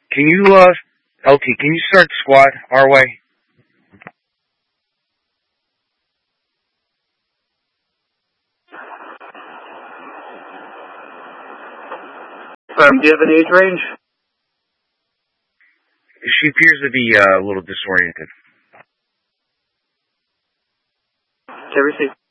Can you, LT, can you start squad our way? Do you have an age range? She appears to be a little disoriented. Okay, receive.